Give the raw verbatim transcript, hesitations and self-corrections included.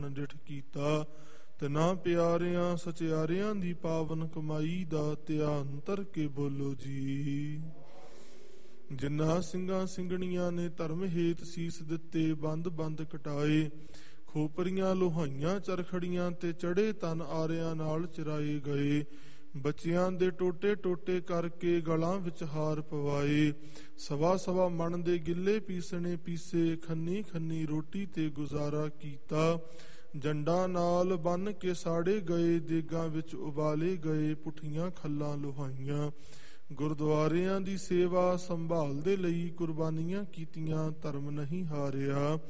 ਡਿਠ ਕੀਤਾ। ਤਿਨਾ ਪਿਆਰਿਆਂ ਸਚਿਆਰਿਆਂ ਦੀ ਪਾਵਨ ਕਮਾਈ ਦਾ ਧਿਆਨ ਧਰ ਕੇ ਬੋਲੋ ਜੀ। ਜਿਨ੍ਹਾਂ ਸਿੰਘਾਂ ਸਿੰਘਣੀਆਂ ਨੇ ਧਰਮ ਹੇਤ ਸੀਸ ਦਿੱਤੇ, ਬੰਦ ਬੰਦ ਕਟਾਏ, ਖੋਪਰੀਆਂ ਲੋਹਾਈਆਂ ਚਰਖੜੀਆਂ ਤੇ ਚੜੇ ਤਨ ਆਰਿਆਂ ਨਾਲ ਚਰਾਏ ਗਏ, ਬੱਚਿਆਂ ਦੇ ਟੋਟੇ ਟੋਟੇ ਕਰਕੇ ਗਲਾਂ ਵਿੱਚ ਹਾਰ ਪਵਾਏ, ਸਵਾ ਸਵਾ ਮਣ ਦੇ ਗਿੱਲੇ ਪੀਸਣੇ ਪੀਸੇ, ਖੰਨੀ ਖੰਨੀ ਰੋਟੀ ਤੇ ਗੁਜ਼ਾਰਾ ਕੀਤਾ, ਜੰਡਾਂ ਨਾਲ ਬੰਨ ਕੇ ਸਾੜੇ ਗਏ, ਦੇਗਾਂ ਵਿੱਚ ਉਬਾਲੇ ਗਏ, ਪੁੱਠੀਆਂ ਖੱਲਾਂ ਲੋਹਾਈਆਂ, ਗੁਰਦੁਆਰਿਆਂ ਦੀ ਸੇਵਾ ਸੰਭਾਲ ਦੇ ਲਈ ਕੁਰਬਾਨੀਆਂ ਕੀਤੀਆਂ, ਧਰਮ ਨਹੀਂ ਹਾਰਿਆ।